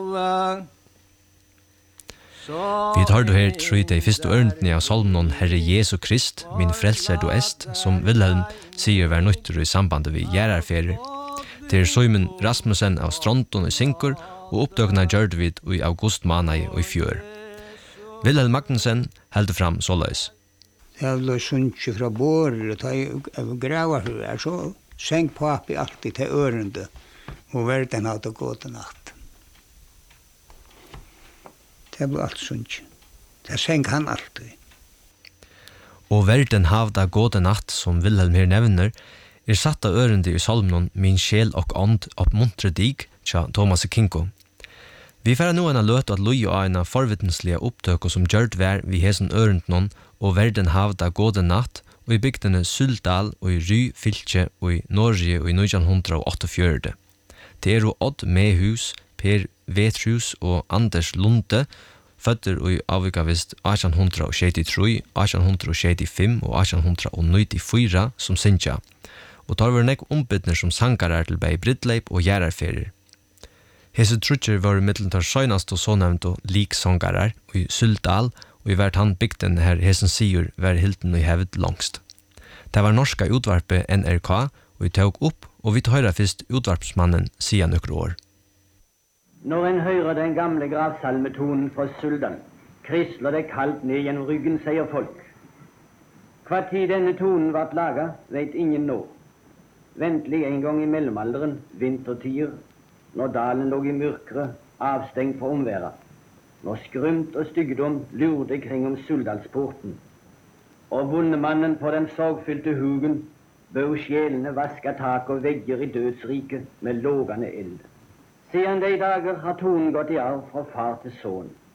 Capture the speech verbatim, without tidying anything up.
Vi tar du her tror det første ørendene av salmen Herre Jesu Krist, min frelser du est, som Wilhelm sier hver nøytter i sambandet vi gjerarferer. Det er Søymen Rasmussen av Stronton i Sinkur, og oppdøkene gjør vi i august måned og i fjør. Wilhelm Magnussen heldur fram såleis. Jeg ble sunnkje fra båret, og jeg graver her, så senk papi alltid til ørende, og verden hadde gått en natt. Det ble alt sunnkje. Det senk han alltid. Og verden havda gått en natt, som Wilhelm her nevner, er satt av ørende i salmen Min sjel og ånd oppmuntre dig, tja Thomas Kinko. Vi får nå en løt at lui og en forvitenslige opptøk som gjørt vær vi hesen ørendnon og verden havda gåde natt og i bygdene Suldal og i Ry, Fylkje og i Norge og i nitton åttiofjøra. Det er jo Odd Mehus, Per Vetrus og Anders Lunde, føtter og i avvikavist atten sjettitre, atten sjettifem og atten nittifire som sinja, og tar vi nek ombydner som sangarar til bei Bridleip og Gjerarferer. Hese trutcher var i middelen tar søgnast og så nevnt og liksångarar i Suldal, og i hvert han bygden her hesen sier var hilden og hevet langst. Det var norska utvarpet N R K, og vi tog opp, og vi tar først utvarpsmannen siden nokre år. Når en hører den gamle gravsalmetonen fra Suldal, krisler det kaldt ned gjennom ryggen, sier folk. Hva tid denne tonen vart laget, vet ingen nå. Ventelig en gang i mellomalderen, vintertider, når dalen lå i mørkere, avstengt fra omværet, når skrymt og styggedom lurte kring om Suldalsporten, og bondemannen på den sorgfylte hugen bød sjelene vaske tak og vegger i dødsriket med lågende eld. Siden de dager har tonen gått i arv fra far til son.